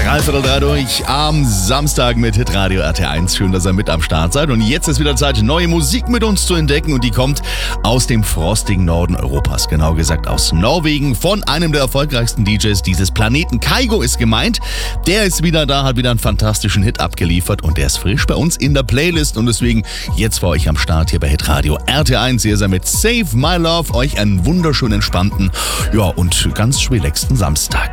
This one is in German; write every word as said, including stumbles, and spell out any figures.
Dreiviertel drei durch am Samstag mit Hitradio R T eins. Schön, dass ihr mit am Start seid. Und jetzt ist wieder Zeit, neue Musik mit uns zu entdecken. Und die kommt aus dem frostigen Norden Europas. Genau gesagt aus Norwegen. Von einem der erfolgreichsten D Js dieses Planeten. Kygo ist gemeint. Der ist wieder da, hat wieder einen fantastischen Hit abgeliefert. Und der ist frisch bei uns in der Playlist. Und deswegen jetzt für euch am Start hier bei Hitradio R T eins. Ihr seid mit Save My Love. Euch einen wunderschönen, entspannten, ja, und ganz relaxten Samstag.